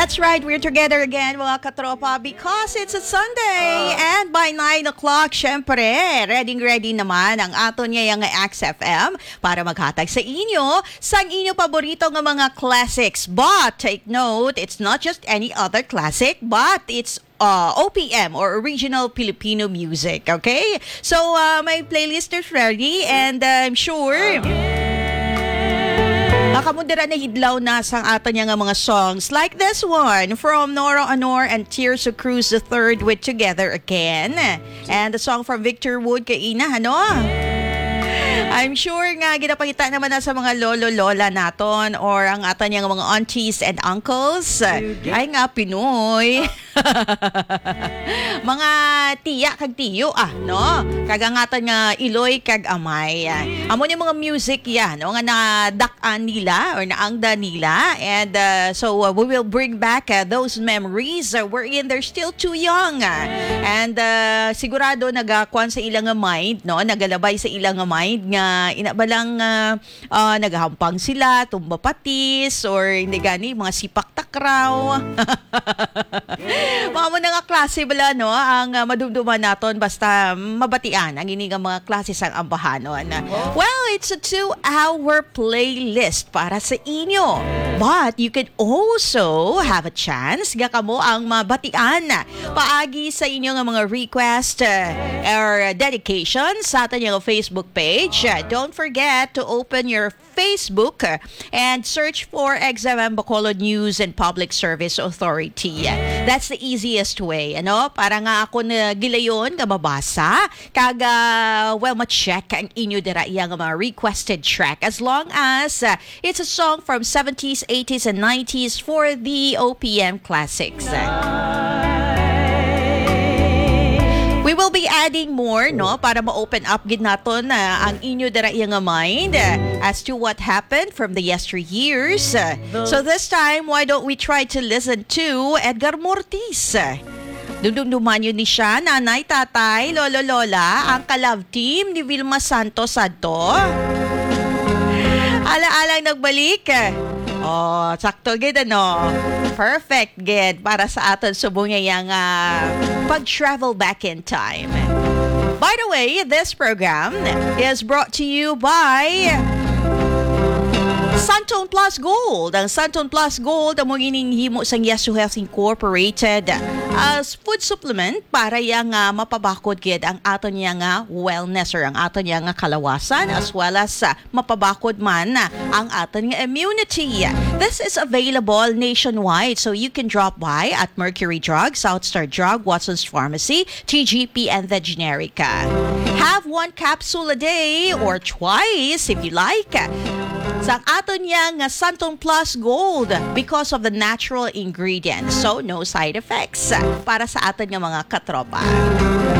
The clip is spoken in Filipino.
That's right, we're together again mga katropa because it's a Sunday and by 9 o'clock, syempre, ready naman ang aton ngayang XFM para maghatag sa inyo sa inyo paborito ng mga classics. But take note, it's not just any other classic, but it's OPM or original Filipino music, okay? So my playlist is ready and I'm sure nakamundira na hidlaw na sang ato niya nga mga songs like this one from Nora Honor and Tirso Cruz III with Together Again, and the song from Victor Wood kay Ina, ano? I'm sure nga ginapakita naman na sa mga lolo-lola naton or ang ato niya nga mga aunties and uncles. Ay nga, Pinoy. Mga tiya kag tiyo no? Kagangatan nga iloy kag amay. Amo ni mga music yan, no? Nga nadak-an nila or naangda nila, and so we will bring back those memories wherein they're still too young. And sigurado nagakuan sa ilang mind, no? Nagalabay sa ilang mind nga inabalang nagahampang sila, tumbapatis or hindi gani mga sipak takraw. Mga mo na nga klase bala, no? Ang madumduman naton basta mabatian ang ining mga klase sang ambahanon. Well, it's a 2-hour playlist para sa inyo. But you can also have a chance nga kamo ang mabatian paagi sa inyo nga mga request or dedication sa aton yung Facebook page. Don't forget to open your Facebook and search for XFM Bacolod News and Public Service Authority. That's the easiest way, ano? Para nga ako na gilayon nga mabasa, kaga ma-check ang inyo dira iyang mga requested track as long as it's a song from 70s, 80s, and 90s for the OPM classics. We will be adding more, no, para ma-open up gid naton ang inyo dira iyang mind as to what happened from the yesteryears. So this time, why don't we try to listen to Edgar Mortiz? Dumduman yun ni siya, nanay, tatay, lolo, lola, ang ka-love team ni Vilma Santos Adto. Ala-alang nagbalik. Oh, sakto gid, ano? Perfect gid para sa aton subong yang pag-travel back in time. By the way, this program is brought to you by Santon Plus Gold. Ang Santon Plus Gold among ininghimo sang Yesu Health Incorporated as food supplement para yang mapabakod gid ang aton yang wellness or ang aton yang kalawasan as well as mapabakod man ang aton nga immunity. This is available nationwide, so you can drop by at Mercury Drug, Southstar Drug, Watson's Pharmacy, TGP, and the Generica. Have one capsule a day or twice if you like sa aton yang Santon Plus Gold because of the natural ingredients, so no side effects para sa aton nga mga katropa.